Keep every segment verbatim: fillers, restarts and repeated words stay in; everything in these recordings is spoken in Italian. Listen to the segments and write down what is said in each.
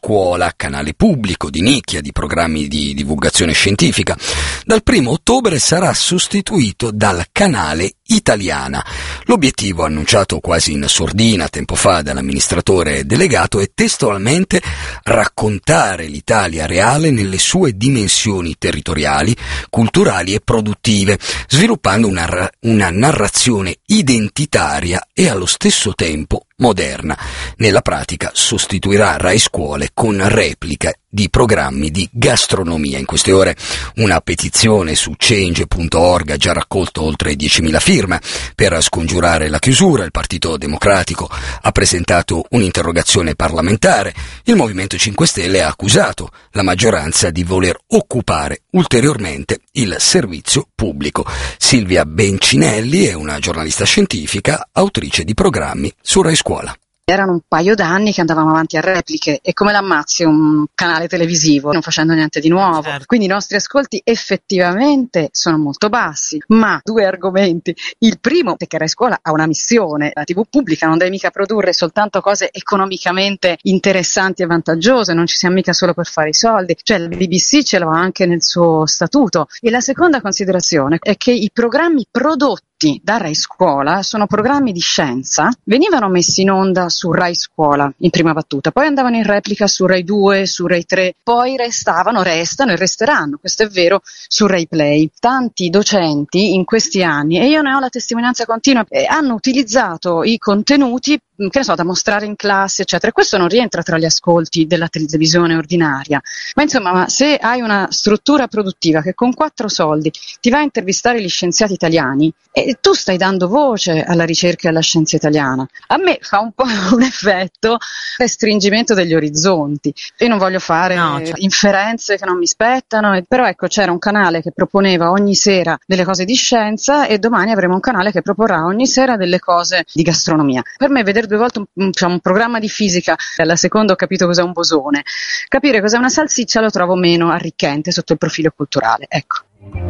Scuola, canale pubblico di nicchia di programmi di divulgazione scientifica. Dal primo ottobre sarà sostituito dal canale Italiana. L'obiettivo, annunciato quasi in sordina tempo fa dall'amministratore delegato, è testualmente raccontare l'Italia reale nelle sue dimensioni territoriali, culturali e produttive, sviluppando una, una narrazione identitaria e allo stesso tempo moderna. Nella pratica sostituirà Rai Scuole con replica di programmi di gastronomia. In queste ore una petizione su change punto org ha già raccolto oltre diecimila firme per scongiurare la chiusura. Il Partito Democratico ha presentato un'interrogazione parlamentare. Il Movimento cinque Stelle ha accusato la maggioranza di voler occupare ulteriormente il servizio pubblico. Silvia Bencinelli è una giornalista scientifica, autrice di programmi su Rai Scuola. Erano un paio d'anni che andavamo avanti a repliche e come l'ammazzi un canale televisivo non facendo niente di nuovo. Certo. Quindi i nostri ascolti effettivamente sono molto bassi, ma due argomenti. Il primo è che Rai Scuola ha una missione, la tivù pubblica non deve mica produrre soltanto cose economicamente interessanti e vantaggiose, non ci siamo mica solo per fare i soldi, cioè la B B C ce l'ha anche nel suo statuto. E la seconda considerazione è che i programmi prodotti da Rai Scuola sono programmi di scienza, venivano messi in onda su Rai Scuola in prima battuta, poi andavano in replica su Rai due, su Rai tre, poi restavano, restano e resteranno, questo è vero, su Rai Play. Tanti docenti in questi anni, e io ne ho la testimonianza continua, eh, hanno utilizzato i contenuti, che ne so, da mostrare in classe, eccetera. Questo non rientra tra gli ascolti della televisione ordinaria, ma insomma, ma se hai una struttura produttiva che con quattro soldi ti va a intervistare gli scienziati italiani, e tu stai dando voce alla ricerca e alla scienza italiana, a me fa un po' un effetto restringimento degli orizzonti. Io non voglio fare no, cioè... inferenze che non mi spettano, però ecco, c'era un canale che proponeva ogni sera delle cose di scienza e domani avremo un canale che proporrà ogni sera delle cose di gastronomia. Per me vedere due volte un, cioè un programma di fisica, alla seconda ho capito cos'è un bosone, capire cos'è una salsiccia lo trovo meno arricchente sotto il profilo culturale, ecco.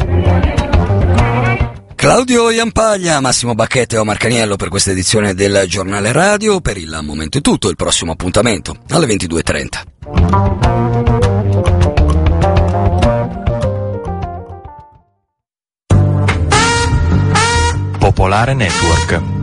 Claudio Iampaglia, Massimo Bacchetto e Omar Caniello per questa edizione del Giornale Radio. Per il momento è tutto, il prossimo appuntamento alle ventidue e trenta. Popolare Network.